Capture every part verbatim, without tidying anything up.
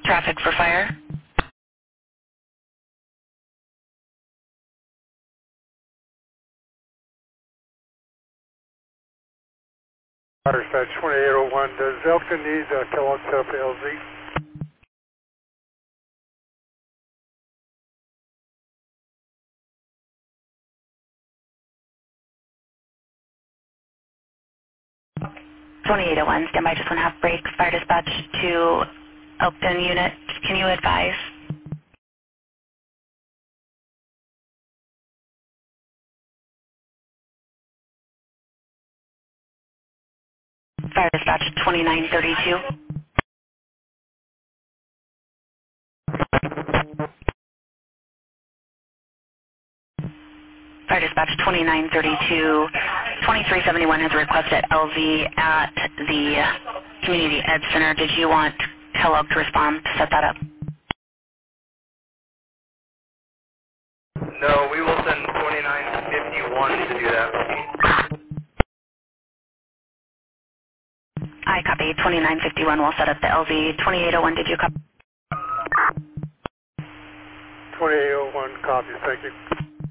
Traffic for fire. Fire dispatch twenty-eight oh one, does Elkton need uh, Kellogg set up L Z? twenty-eight oh one, standby just one half break. Fire dispatch to Elkton unit. Can you advise? Fire dispatch twenty-nine thirty-two. Fire dispatch twenty-nine thirty-two. twenty-three seventy-one has requested L V at the Community Ed Center. Did you want Kellogg to respond to set that up? No, we will send twenty-nine fifty-one to do that. I copy. twenty-nine fifty-one will set up the L V. twenty-eight oh one, did you copy? twenty-eight oh one, copy, thank you.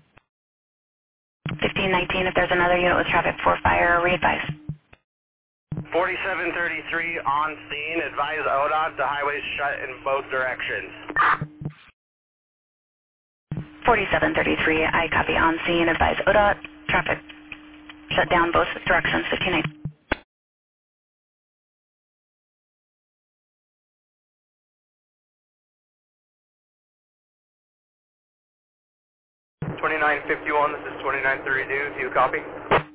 fifteen nineteen, if there's another unit with traffic for fire, re-advise. forty-seven thirty-three on scene. Advise O D O T the highway's shut in both directions. forty-seven thirty-three, I copy on scene. Advise O D O T. Traffic shut down both directions. fifteen nineteen. twenty-nine fifty-one, this is twenty-nine thirty-two. Do you copy?